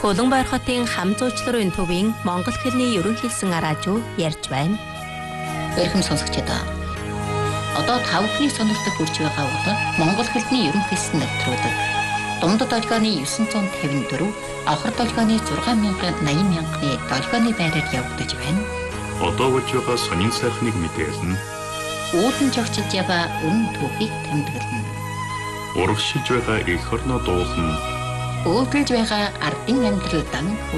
Улаанбаатар хотын хам зуучларын төвийн Монгол хэлний ерөнхийлсэн араажуу ярьж байна. Эрхэм сонсогчдоо. Одоо та бүхний сонирхдаг хүрч байгаа бол Монгол хэлний ерөнхийлсэн нэвтрүүлэг. Дундад долгионы 954, авхар долгионы 6,80,000-ны долгионы байраар явагдаж байна. Одоо болж байгаа сонин сайхныг мэдээлнэ. Үүдэн жогчж яваа үнэн түүхийг тэмдэглэнэ. Урагшилж байгаа эх орноо дуулна. Өөдөлж байгаа ардын амьдралдан